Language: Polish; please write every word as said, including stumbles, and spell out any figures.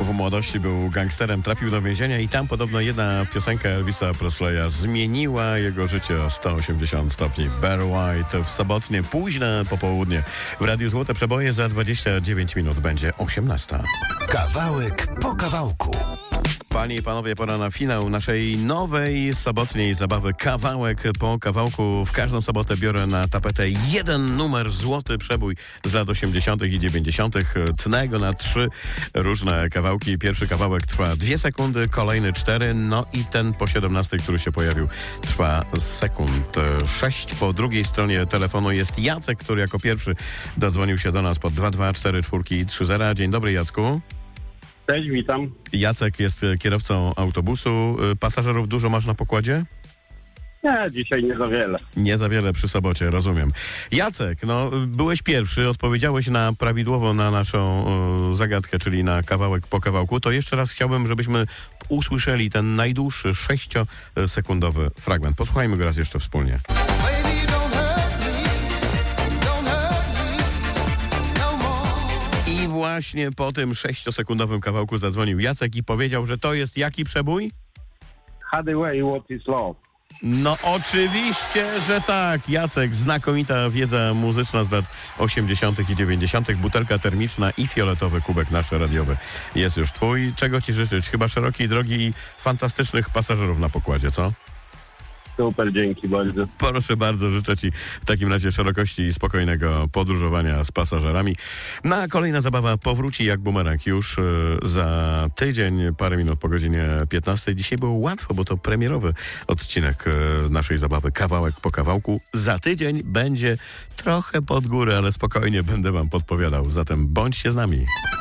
W młodości był gangsterem, trafił do więzienia i tam podobno jedna piosenka Elvisa Presleya zmieniła jego życie o sto osiemdziesiąt stopni. Barry White w sobotnie, późne popołudnie. W Radiu Złote Przeboje za dwadzieścia dziewięć minut będzie osiemnasta. Kawałek po kawałku. Panie i panowie, pora na finał naszej nowej sobotniej zabawy Kawałek po kawałku. W każdą sobotę biorę na tapetę jeden numer złoty przebój z lat osiemdziesiątych i dziewięćdziesiątych. Tnę go na trzy różne kawałki. Pierwszy kawałek trwa dwie sekundy, kolejny cztery, no i ten po siedemnastej, który się pojawił, trwa sekund sześć. Po drugiej stronie telefonu jest Jacek, który jako pierwszy dodzwonił się do nas pod dwa dwa cztery cztery trzy zero. Dzień dobry, Jacku. Cześć, witam. Jacek jest kierowcą autobusu. Pasażerów dużo masz na pokładzie? Nie, dzisiaj nie za wiele. Nie za wiele przy sobocie, rozumiem. Jacek, no byłeś pierwszy, odpowiedziałeś na prawidłowo na naszą y, zagadkę, czyli na kawałek po kawałku. To jeszcze raz chciałbym, żebyśmy usłyszeli ten najdłuższy sześciosekundowy fragment. Posłuchajmy go raz jeszcze wspólnie. I właśnie po tym sześciosekundowym kawałku zadzwonił Jacek i powiedział, że to jest jaki przebój? Hathaway, What is Love? No oczywiście, że tak. Jacek, znakomita wiedza muzyczna z lat osiemdziesiątych i dziewięćdziesiątych. Butelka termiczna i fioletowy kubek nasz radiowy jest już twój. Czego ci życzyć? Chyba szerokiej drogi i fantastycznych pasażerów na pokładzie, co? Super, dzięki bardzo. Proszę bardzo, życzę ci w takim razie szerokości i spokojnego podróżowania z pasażerami. Na kolejna zabawa powróci jak bumerang już y, za tydzień, parę minut po godzinie piętnastej. Dzisiaj było łatwo, bo to premierowy odcinek y, naszej zabawy Kawałek po kawałku. Za tydzień będzie trochę pod górę, ale spokojnie będę wam podpowiadał. Zatem bądźcie z nami.